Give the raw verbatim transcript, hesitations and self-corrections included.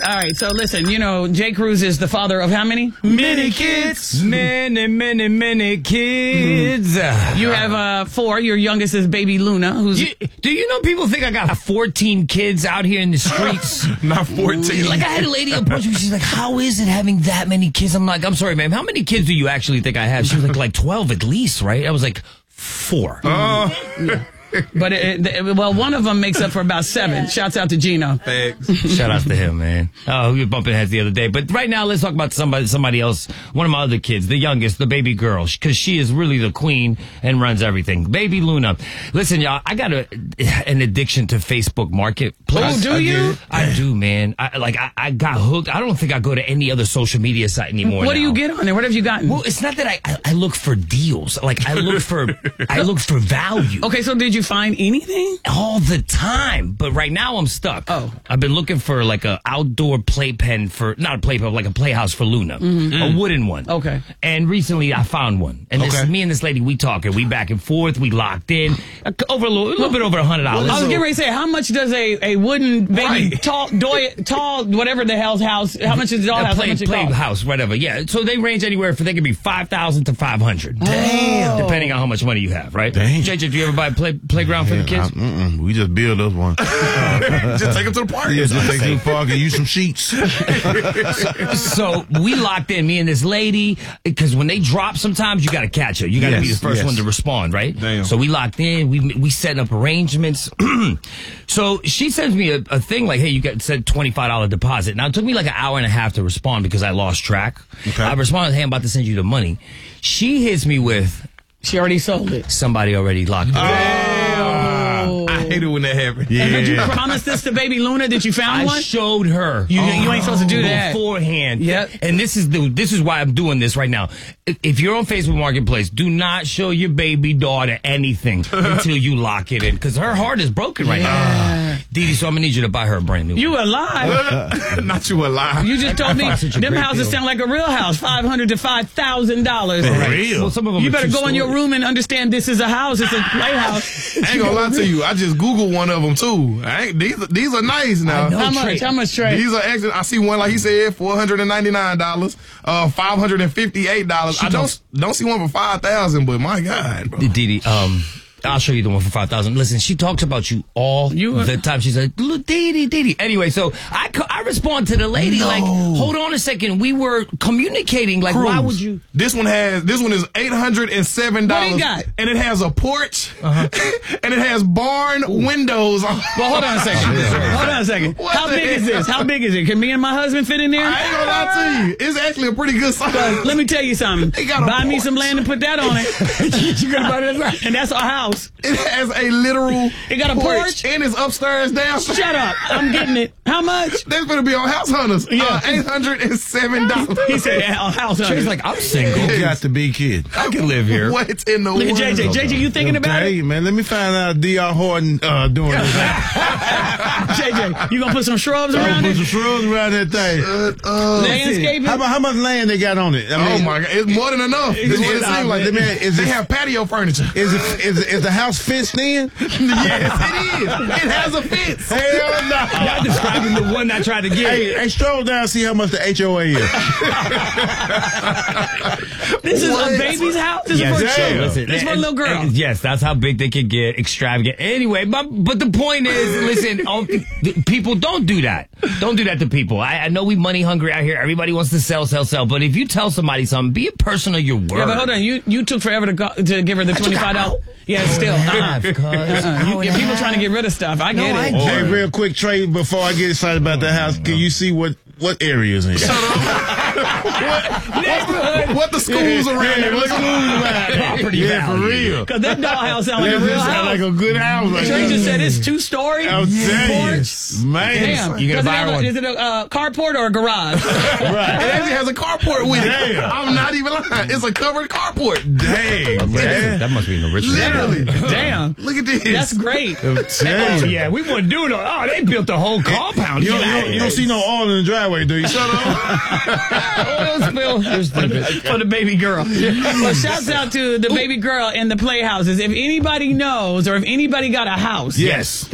All right, so listen, you know, Jay Cruz is the father of how many? Many kids. Many, many, many kids. Mm-hmm. You have uh, four. Your youngest is baby Luna. Who's you, do you know people think I got fourteen kids out here in the streets? Not fourteen. Like, I had a lady approach me. She's like, how is it having that many kids? I'm like, I'm sorry, ma'am. How many kids do you actually think I have? She was like, like twelve at least, right? I was like, four. Uh, yeah. But, it, it, well, one of them makes up for about seven. Yeah. Shouts out to Gino. Thanks. Shout out to him, man. Oh, we were bumping heads the other day. But right now, let's talk about somebody somebody else. One of my other kids, the youngest, the baby girl, because she is really the queen and runs everything. Baby Luna. Listen, y'all, I got a, an addiction to Facebook Marketplace. Oh, do you? I do, man. I, like, I, I got hooked. I don't think I go to any other social media site anymore. What now. do you get on there? What have you gotten? Well, it's not that I, I, I look for deals. Like, I look for, I look for value. Okay, so did you find anything? All the time, but right now I'm stuck. Oh, I've been looking for like a outdoor playpen for not a playpen, like a playhouse for Luna, mm-hmm. a wooden one. Okay. And recently I found one, and this okay. is me and this lady. We talking, we back and forth, we locked in over a little, a little bit over a hundred dollars. I was getting ready to say, how much does a, a wooden baby right. tall doy, tall whatever the hell's house? How much is the doll a house? play, how much it play cost? house, whatever. Yeah. So they range anywhere for they could be five thousand to five hundred. Damn. Depending on how much money you have, right? Damn. J J, do you ever buy a play, playground for the kids? I, mm-mm, we just build us one. Just take them to the park. Yeah, just take them to the park and use some sheets. So we locked in, me and this lady, because when they drop, sometimes you got to catch her. You got to Yes, be the first yes. one to respond, right? Damn. So we locked in. We we setting up arrangements. So she sends me a, a thing like, hey, you got said twenty-five dollars deposit. Now, it took me like an hour and a half to respond because I lost track. Okay. I responded, hey, I'm about to send you the money. She hits me with, She already sold it. somebody already locked it. Oh, I hate it when that happens. And did you promise this to baby Luna that you found I one? showed her. You, you ain't supposed to do that. Beforehand. Yep. And this is the this is why I'm doing this right now. If- If you're on Facebook Marketplace, do not show your baby daughter anything until you lock it in, because her heart is broken right now. Didi, so I'm gonna need you to buy her a brand new one. You alive? Not you alive. You just told me I thought such a them great houses deal. sound like a real house, five hundred to five thousand dollars. For real. Well, some of them You are better go in your two-story. room and understand this is a house. It's a playhouse. I ain't gonna lie to you. I just Googled one of them too. I ain't, these are, these are nice now. I know. How much? Trey. How much, Trey? These are actually. I see one like he said, four hundred and ninety nine dollars, uh, five hundred and fifty eight dollars. I don't talks- don't see one for five thousand, but my God, bro. Didi, um, I'll show you the one for five thousand. Listen, she talks about you all You- the time. She's like, look, Didi, Didi. Anyway, so I, co- I respond to the lady No. like, hold on a second. We were communicating. Like, why Cruise. would you? This one has. This one is eight hundred and seven dollars. What he got? And it has a porch, and it has barn windows. On. Well, hold on a second. Hold on a second. What How the big is hell? this? How big is it? Can me and my husband fit in there? I ain't gonna lie to you. It's actually a pretty good size. Let me tell you something. They got a Buy me porch. some land and put that on it. You gonna buy that? And that's our house. It has a literal. It got a porch? and it's upstairs, downstairs. Shut up. I'm getting it. How much? That's gonna be on House Hunters. Yeah. Uh, eight hundred and seven dollars. He said a house. She's like, I'm single. You got to be kid. I can live here. What in the Look world? at J J. J J, you thinking about Hey, it? man, let me find out D R Horton uh, doing this. J J, you gonna put some shrubs I'm around gonna put it? some shrubs around that thing. Uh, uh, Landscaping? How, about, how much land they got on it? I oh mean, my God, it's more than enough. It's what it Nah, seems like. man, man, is they it- have patio furniture. Is, it, is, it, is the house fenced in? Yes, it is. It has a fence. Hell no. Y'all describing the one I tried to get. Hey, hey, stroll down and see how much the H O A is. This is What? a baby's house? This Yes, is for a yeah. child. Listen, This is for a and- little girl. and yes, that's how big they can get, extravagant. Anyway, but but the point is, listen, oh, th- people don't do that. Don't do that to people. I, I know we money hungry out here. Everybody wants to sell, sell, sell. But if you tell somebody something, be a person of your word. Yeah, but hold on. You you took forever to go, to give her the twenty-five dollars. Yeah, still. Uh-uh. Because Uh-uh. You, people trying to get rid of stuff. I get No, it. I Hey, real quick, Trey, before I get excited about the house, can you see what, what areas in here? Neighborhood. What the schools around there? Look at property Yeah, for value. real. Because that dollhouse sound like a That real sound house. like a good house. Like Trey that. just said it's two story. I'm telling porch. you, man. Damn. You Does gonna it buy have a- one? Is it a uh, carport or a garage? It Right. actually has a carport with it. Damn. I'm not even lying. It's a covered carport. Dang, man. That must be in the rich. Literally. Damn. Look at this. That's great. I'm Oh, telling you. yeah, we wouldn't do it. Oh, they built the whole compound. You don't, you, don't, you don't see no oil in the driveway, do you? Shut up. Oil spill for the, for the baby girl. Well, shouts out to the baby girl in the playhouses. If anybody knows or if anybody got a house. Yes.